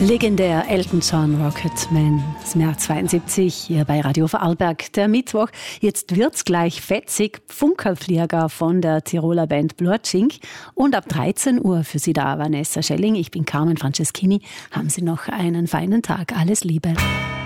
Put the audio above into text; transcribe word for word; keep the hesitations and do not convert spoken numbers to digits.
Legendär Elton John, Rocketman, das Jahr zweiundsiebzig, hier bei Radio Vorarlberg, der Mittwoch. Jetzt wird's gleich fetzig, Funkerflieger von der Tiroler Band Blurchink. Und ab dreizehn Uhr für Sie da, Vanessa Schelling. Ich bin Carmen Franceschini. Haben Sie noch einen feinen Tag. Alles Liebe.